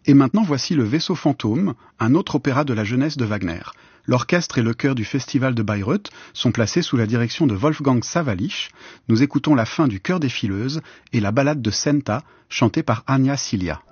Et maintenant voici Le Vaisseau fantôme, un autre opéra de la jeunesse de Wagner. L'orchestre et le chœur du festival de Bayreuth sont placés sous la direction de Wolfgang Sawallisch. Nous écoutons la fin du Chœur des Fileuses et la ballade de Senta, chantée par Anya Silia.